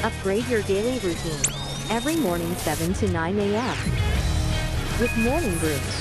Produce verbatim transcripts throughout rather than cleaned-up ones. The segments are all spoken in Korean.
Upgrade your daily routine. Every morning seven to nine a.m. with Morning Groove.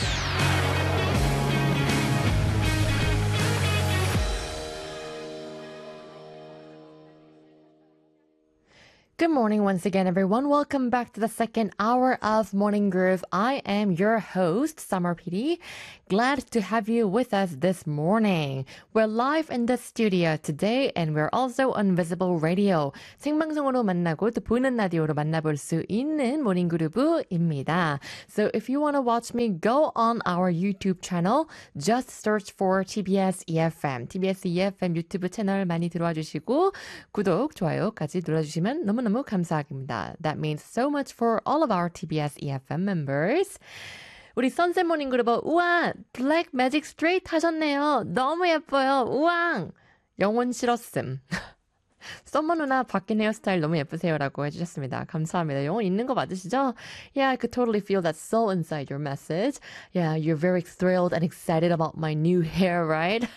Good morning once again, everyone. Welcome back to the second hour of Morning Groove. I am your host, Summer P D. Glad to have you with us this morning. We're live in the studio today, and we're also on Visible Radio. 생방송으로 만나고 또 보이는 라디오로 만나볼 수 있는 모닝 그루브입니다. So if you want to watch me, go on our YouTube channel. Just search for 티비에스 이에프엠. 티비에스 이에프엠 유튜브 채널 많이 들어와 주시고 구독, 좋아요까지 눌러주시면 너무 너무 감사합니다. That means so much for all of our 티비에스 이에프엠 members. 우리 선셋 모닝 그루버 우와 블랙 매직 스트레이트 하셨네요. 너무 예뻐요. 우왕 영원 싫었음. 썸머 누나 바뀐 헤어스타일 너무 예쁘세요라고 해주셨습니다. 감사합니다. 영원 있는 거 맞으시죠? Yeah, I could totally feel that soul inside your message. Yeah, you're very thrilled and excited about my new hair, right?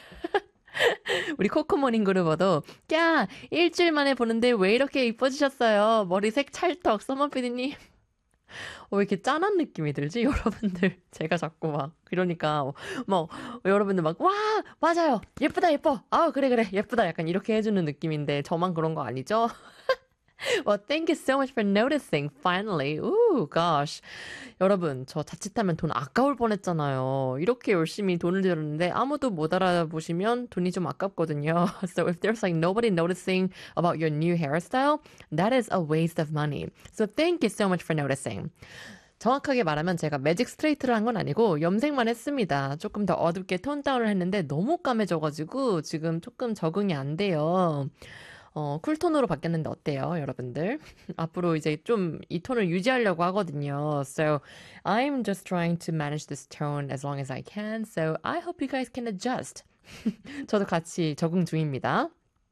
우리 코코모닝 그루버도 야 일주일 만에 보는데 왜 이렇게 이뻐지셨어요? 머리색 찰떡 서머피디님. 어, 왜 이렇게 짠한 느낌이 들지? 여러분들 제가 자꾸 막 그러니까 뭐 여러분들 막 와 맞아요 예쁘다 예뻐 아 그래 그래 예쁘다 약간 이렇게 해주는 느낌인데 저만 그런 거 아니죠? Well, thank you so much for noticing, finally. Ooh, gosh. 여러분, 저 자칫하면 돈 아까울 뻔했잖아요. 이렇게 열심히 돈을 들였는데 아무도 못 알아보시면 돈이 좀 아깝거든요. So if there's like nobody noticing about your new hairstyle, that is a waste of money. So thank you so much for noticing. 정확하게 말하면 제가 매직 스트레이트를 한 건 아니고 염색만 했습니다. 조금 더 어둡게 톤 다운을 했는데 너무 까매져가지고 지금 조금 적응이 안 돼요. 어, 쿨톤으로 바뀌었는데 어때요, 여러분들? 앞으로 이제 좀 이 톤을 유지하려고 하거든요. So, I'm just trying to manage this tone as long as I can. So, I hope you guys can adjust. 저도 같이 적응 중입니다.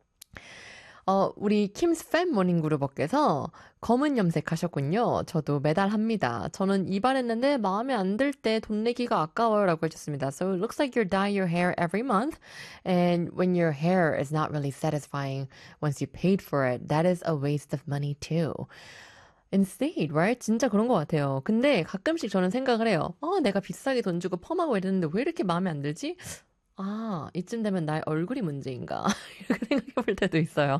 어, 우리 킴스 팬 모닝 그루버께서 검은 염색하셨군요. 저도 매달 합니다. 저는 이발했는데 마음에 안 들 때 돈 내기가 아까워요 라고 해줬습니다. So it looks like you dye your hair every month and when your hair is not really satisfying once you paid for it, that is a waste of money too. Instead, right? 진짜 그런 것 같아요. 근데 가끔씩 저는 생각을 해요. 어, 내가 비싸게 돈 주고 펌하고 이랬는데 왜 이렇게 마음에 안 들지? 아, 이쯤 되면 나의 얼굴이 문제인가? 이렇게 생각해 볼 때도 있어요.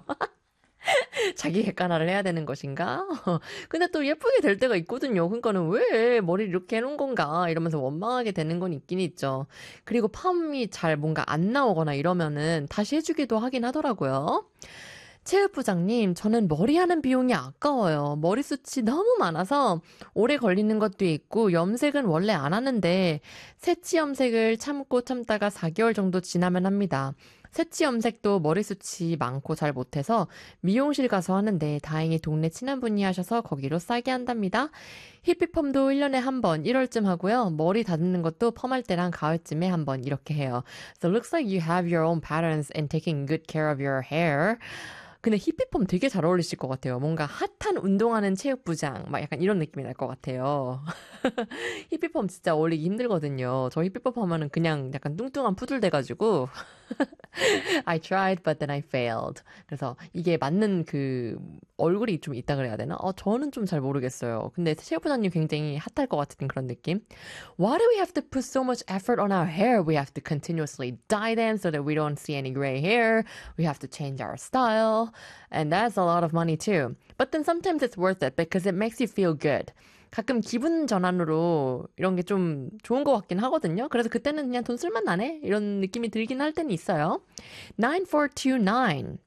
자기 객관화를 해야 되는 것인가? 근데 또 예쁘게 될 때가 있거든요. 그러니까는 왜 머리를 이렇게 해놓은 건가? 이러면서 원망하게 되는 건 있긴 있죠. 그리고 펌이 잘 뭔가 안 나오거나 이러면은 다시 해주기도 하긴 하더라고요. 체육부장님, 저는 머리하는 비용이 아까워요. 머리숱이 너무 많아서 오래 걸리는 것도 있고 염색은 원래 안 하는데 새치 염색을 참고 참다가 사 개월 정도 지나면 합니다. 새치 염색도 머리숱이 많고 잘 못해서 미용실 가서 하는데 다행히 동네 친한 분이 하셔서 거기로 싸게 한답니다. 히피펌도 일 년에 한 번 일월쯤 하고요. 머리 다듬는 것도 펌할 때랑 가을쯤에 한 번 이렇게 해요. So it looks like you have your own patterns in taking good care of your hair. 근데 히피펌 되게 잘 어울리실 것 같아요. 뭔가 핫한 운동하는 체육부장 막 약간 이런 느낌이 날 것 같아요. 히피펌 진짜 어울리기 힘들거든요. 저 히피펌 하면은 그냥 약간 뚱뚱한 푸들 돼가지고 I tried but then I failed. 그래서 이게 맞는 그 얼굴이 좀 있다 그래야 되나? 어, 저는 좀 잘 모르겠어요. 근데 체육부장님 굉장히 핫할 것 같은 그런 느낌. Why do we have to put so much effort on our hair? We have to continuously dye them so that we don't see any gray hair. We have to change our style. And that's a lot of money too. But then sometimes it's worth it because it makes you feel good. 가끔 기분 전환으로 이런 게 좀 좋은 것 같긴 하거든요. 그래서 그때는 그냥 돈 쓸만 나네? 이런 느낌이 들긴 할 때는 있어요. nine four two nine.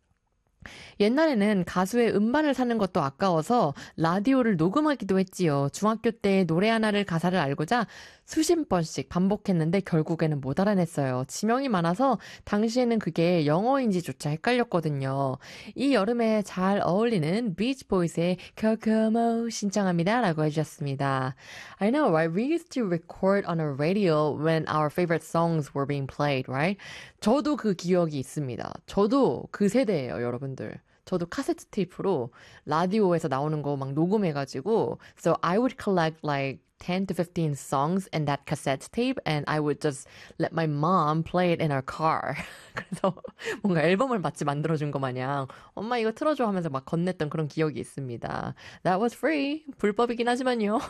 옛날에는 가수의 음반을 사는 것도 아까워서 라디오를 녹음하기도 했지요. 중학교 때 노래 하나를 가사를 알고자 수십 번씩 반복했는데 결국에는 못 알아냈어요. 지명이 많아서 당시에는 그게 영어인지조차 헷갈렸거든요. 이 여름에 잘 어울리는 비치 보이스의 코코모 신청합니다 라고 해주셨습니다. I know, right? We used to record on a radio when our favorite songs were being played, right? 저도 그 기억이 있습니다. 저도 그 세대예요, 여러분들. 저도 카세트 테이프로 라디오에서 나오는 거 막 녹음해가지고 so I would collect like ten to fifteen songs in that cassette tape and I would just let my mom play it in our car. 그래서 뭔가 앨범을 마치 만들어준 거 마냥 엄마 이거 틀어줘 하면서 막 건넸던 그런 기억이 있습니다. That was free. 불법이긴 하지만요.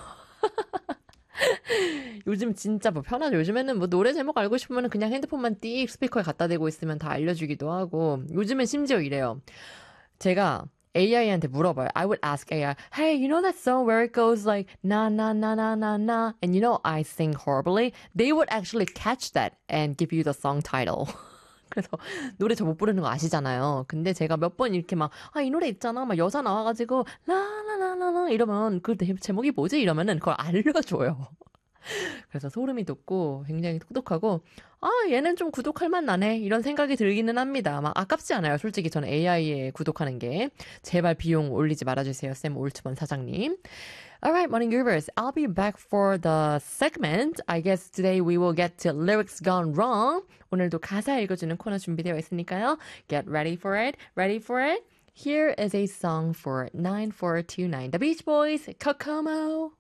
요즘 진짜 뭐 편하죠. 요즘에는 뭐 노래 제목 알고 싶으면 그냥 핸드폰만 띡 스피커에 갖다 대고 있으면 다 알려주기도 하고 요즘엔 심지어 이래요. 제가 에이아이한테 물어봐요. I would ask 에이아이, hey, you know that song where it goes like na na na na na na and you know I sing horribly? They would actually catch that and give you the song title. 그래서 노래 저 못 부르는 거 아시잖아요. 근데 제가 몇 번 이렇게 막, 아, 이 노래 있잖아. 막 여자 나와가지고, 라라라라라 이러면 그 제목이 뭐지? 이러면은 그걸 알려줘요. 그래서 소름이 돋고 굉장히 똑똑하고, 아, 얘는 좀 구독할 맛 나네. 이런 생각이 들기는 합니다. 막 아깝지 않아요. 솔직히 저는 에이아이에 구독하는 게. 제발 비용 올리지 말아주세요. 샘 올트먼 사장님. Alright, morning groovers. I'll be back for the segment. I guess today we will get to lyrics gone wrong. 오늘도 가사 읽어주는 코너 준비되어 있으니까요. Get ready for it. Ready for it? Here is a song for nine four two nine. The Beach Boys, Kokomo.